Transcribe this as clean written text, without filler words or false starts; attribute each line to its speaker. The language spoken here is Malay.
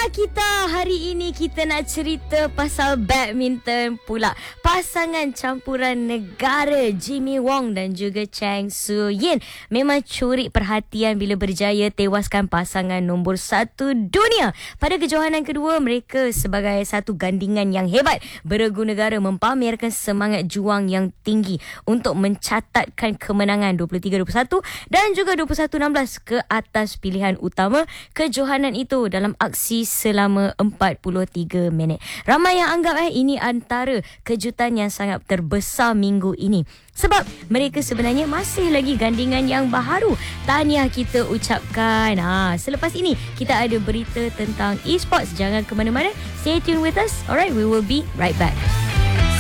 Speaker 1: kita hari ini kita nak cerita pasal badminton pula. Pasangan campuran negara Jimmy Wong dan juga Chang Soo Yin memang curi perhatian bila berjaya tewaskan pasangan nombor 1 dunia. Pada kejohanan kedua, mereka sebagai satu gandingan yang hebat beregu negara mempamerkan semangat juang yang tinggi untuk mencatatkan kemenangan 23-21 dan juga 21-16 ke atas pilihan utama kejohanan itu dalam aksi selama 43 minit. Ramai yang anggap ini antara kejutan yang sangat terbesar minggu ini. Sebab mereka sebenarnya masih lagi gandingan yang baharu. Tahniah kita ucapkan. Selepas ini kita ada berita tentang e-sports. Jangan ke mana-mana. Stay tuned with us. Alright, we will be right back.